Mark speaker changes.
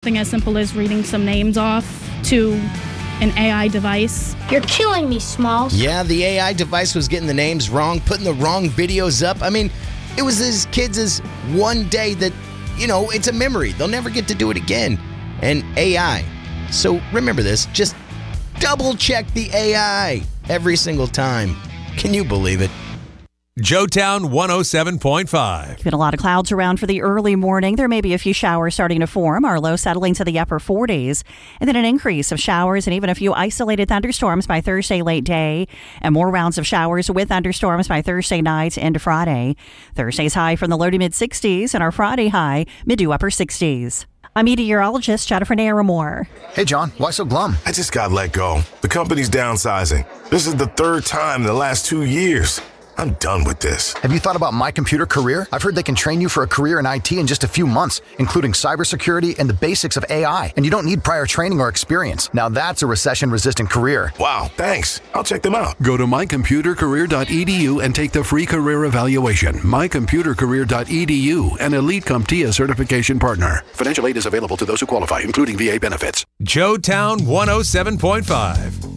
Speaker 1: something as simple as reading some names off to an AI device.
Speaker 2: You're killing me, Smalls.
Speaker 3: Yeah, the AI device was getting the names wrong, putting the wrong videos up. I mean, it was as kids as one day that, it's a memory. They'll never get to do it again. And AI. So remember this, just double check the AI every single time. Can you believe it?
Speaker 4: Joetown 107.5.
Speaker 5: Been a lot of clouds around for the early morning. There may be a few showers starting to form. Our low settling to the upper 40s. And then an increase of showers and even a few isolated thunderstorms by Thursday late day. And more rounds of showers with thunderstorms by Thursday night into Friday. Thursday's high from the low to mid 60s and our Friday high mid to upper 60s. I'm meteorologist Jennifer Naramore.
Speaker 6: Hey, John, why so glum?
Speaker 7: I just got let go. The company's downsizing. This is the third time in the last 2 years. I'm done with this.
Speaker 6: Have you thought about My Computer Career? I've heard they can train you for a career in IT in just a few months, including cybersecurity and the basics of AI. And you don't need prior training or experience. Now that's a recession-resistant career.
Speaker 7: Wow, thanks. I'll check them out.
Speaker 8: Go to mycomputercareer.edu and take the free career evaluation. Mycomputercareer.edu, an Elite CompTIA certification partner. Financial aid is available to those who qualify, including VA benefits.
Speaker 4: Joetown 107.5.